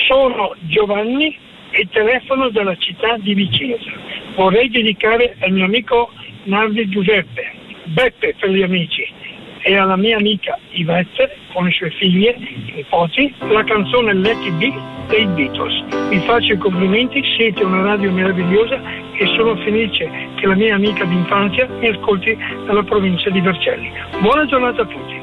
Sono Giovanni e telefono dalla città di Vicenza. Vorrei dedicare al mio amico Nardi Giuseppe, Beppe per gli amici, e alla mia amica Ivette con le sue figlie e nipoti la canzone Let It Be dei Beatles. Vi faccio i complimenti, siete una radio meravigliosa e sono felice che la mia amica d'infanzia mi ascolti dalla provincia di Vercelli. Buona giornata a tutti.